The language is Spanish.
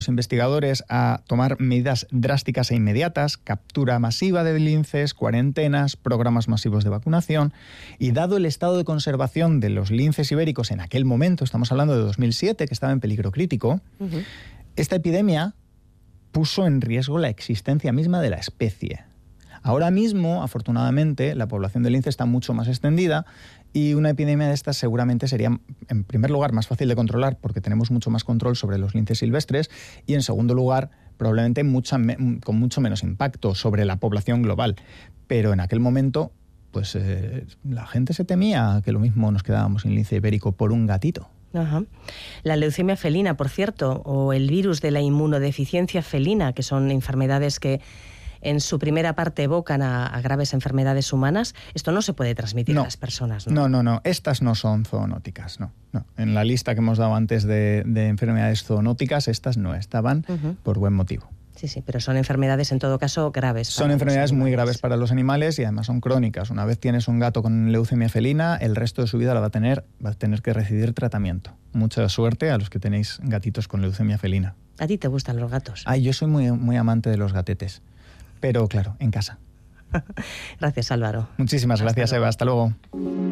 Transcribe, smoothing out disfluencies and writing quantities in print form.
los investigadores a tomar medidas drásticas e inmediatas, captura masiva de linces, cuarentenas, programas masivos de vacunación, y dado el estado de conservación de los linces ibéricos en aquel momento, estamos hablando de 2007, que estaba en peligro crítico, esta epidemia puso en riesgo la existencia misma de la especie. Ahora mismo, afortunadamente, la población de lince está mucho más extendida y una epidemia de estas seguramente sería, en primer lugar, más fácil de controlar porque tenemos mucho más control sobre los linces silvestres y, en segundo lugar, probablemente con mucho menos impacto sobre la población global. Pero en aquel momento, pues la gente se temía que lo mismo nos quedábamos sin lince ibérico por un gatito. Ajá. La leucemia felina, por cierto, o el virus de la inmunodeficiencia felina, que son enfermedades que en su primera parte evocan a graves enfermedades humanas, esto no se puede transmitir a las personas, ¿no? No. Estas no son zoonóticas, no. En la lista que hemos dado antes de enfermedades zoonóticas, estas no estaban por buen motivo. Sí, pero son enfermedades en todo caso graves. Son enfermedades muy graves para los animales y además son crónicas. Una vez tienes un gato con leucemia felina, el resto de su vida va a tener que recibir tratamiento. Mucha suerte a los que tenéis gatitos con leucemia felina. ¿A ti te gustan los gatos? Ay, yo soy muy, muy amante de los gatetes. Pero claro, en casa. Gracias, Álvaro. Muchísimas gracias, Eva. Hasta luego.